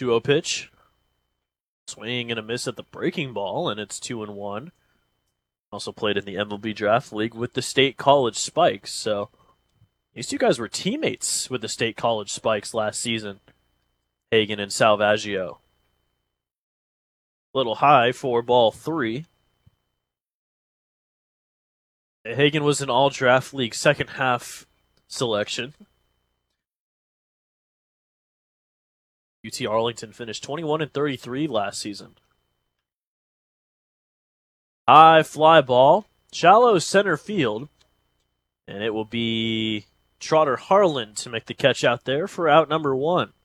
2-0 pitch. Swing and a miss at the breaking ball, and it's 2-1. Also played in the MLB Draft League with the State College Spikes, so these two guys were teammates with the State College Spikes last season. Hagen and Salvaggio. Little high for ball 3. Hagen was an all-draft league second half selection. UT Arlington finished 21-33 last season. High fly ball, shallow center field, and it will be Trotter Harlan to make the catch out there for out number 1.